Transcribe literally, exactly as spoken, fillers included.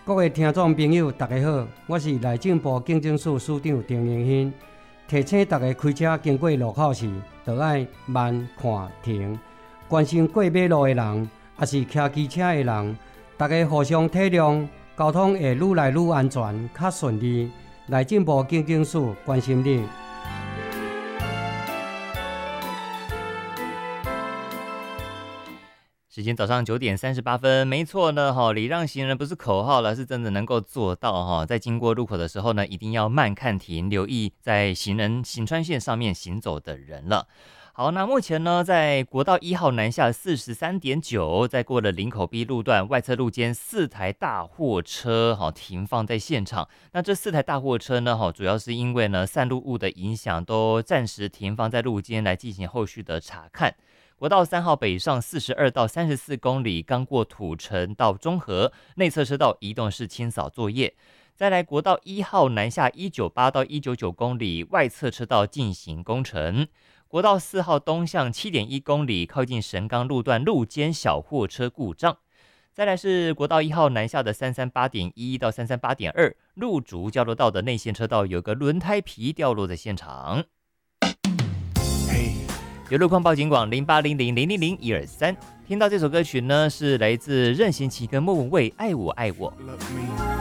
各位听众朋友，大家好，我是内政部警政署署长丁荣兴。提醒大家开车经过路口时，就要慢看停。关心过马路的人，也是骑机车的人，大家互相体谅，交通会愈来愈安全、较顺利。内政部警政署关心你。 时间早上九点三十八分，没错呢，哈，礼让行人不是口号了，是真的能够做到哈。在经过路口的时候呢，一定要慢看停，留意在行人行穿线上面行走的人了。好，那目前呢，在国道一号南下四十三点九，在过了林口 B 路段外侧路肩四台大货车好停放在现场。那这四台大货车呢，好主要是因为呢散路物的影响，都暂时停放在路肩来进行后续的查看。国道三号北上四十二到三十四公里，刚过土城到中和，内侧车道移动式清扫作业。再来国道一号南下一九八到一九九公里，外侧车道进行工程。国道四号东向七点一公里，靠近神冈路段路肩小货车故障。再来是国道一号南下的三三八点一到三三八点二，路竹交流道的内线车道有个轮胎皮掉落在现场。有路况报警广零八零零零零零一二三，听到这首歌曲呢，是来自任贤齐跟莫文蔚《爱我爱我》。